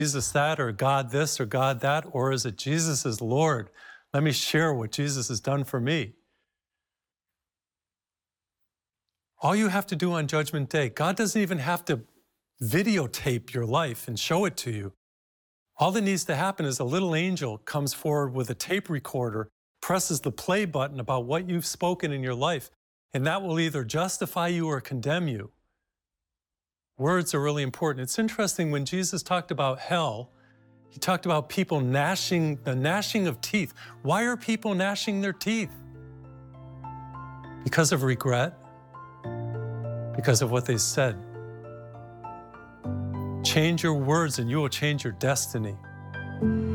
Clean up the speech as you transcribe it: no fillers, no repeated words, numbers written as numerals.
Jesus that or God this or God that? Or is it Jesus is Lord? Let me share what Jesus has done for me. All you have to do on Judgment Day, God doesn't even have to videotape your life and show it to you. All that needs to happen is a little angel comes forward with a tape recorder, presses the play button about what you've spoken in your life, and that will either justify you or condemn you. Words are really important. It's interesting when Jesus talked about hell, he talked about people the gnashing of teeth. Why are people gnashing their teeth? Because of regret, because of what they said. Change your words and you will change your destiny.